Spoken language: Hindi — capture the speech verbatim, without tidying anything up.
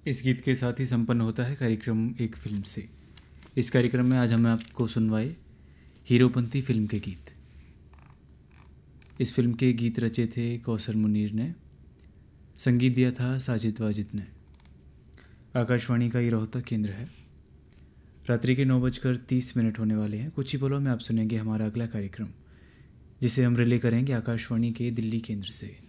इस गीत के साथ ही संपन्न होता है कार्यक्रम एक फिल्म से। इस कार्यक्रम में आज हम आपको सुनवाए हीरोपंती फिल्म के गीत। इस फिल्म के गीत रचे थे कौसर मुनीर ने, संगीत दिया था साजिद वाजिद ने। आकाशवाणी का ये रोहतक केंद्र है। रात्रि के नौ बजकर तीस मिनट होने वाले हैं। कुछ ही पलों में आप सुनेंगे हमारा अगला कार्यक्रम, जिसे हम रिले करेंगे आकाशवाणी के दिल्ली केंद्र से।